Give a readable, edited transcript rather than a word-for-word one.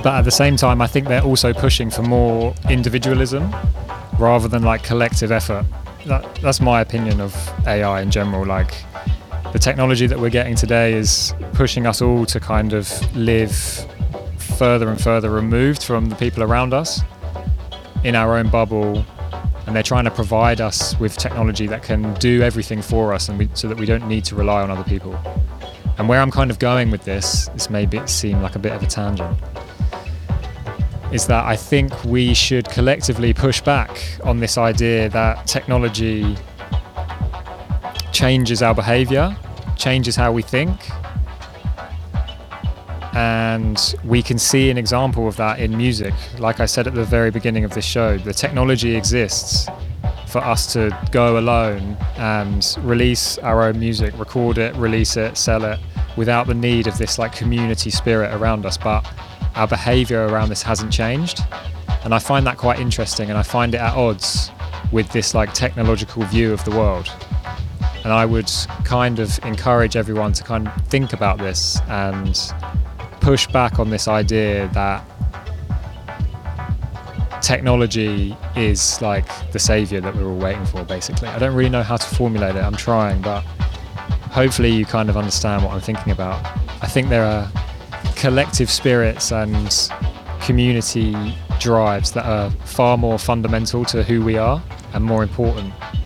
But at the same time, I think they're also pushing for more individualism rather than like collective effort. That's my opinion of AI in general. Like, the technology that we're getting today is pushing us all to kind of live further and further removed from the people around us in our own bubble, and they're trying to provide us with technology that can do everything for us, and so that we don't need to rely on other people. And where I'm kind of going with this may seem like a bit of a tangent, is that I think we should collectively push back on this idea that technology changes our behavior, changes how we think. And we can see an example of that in music. Like I said at the very beginning of this show, the technology exists for us to go alone and release our own music, record it, release it, sell it, without the need of this like community spirit around us. But our behavior around this hasn't changed. And I find that quite interesting, and I find it at odds with this like technological view of the world. And I would kind of encourage everyone to kind of think about this and push back on this idea that technology is like the savior that we're all waiting for, basically. I don't really know how to formulate it, I'm trying, but hopefully you kind of understand what I'm thinking about. I think there are collective spirits and community drives that are far more fundamental to who we are and more important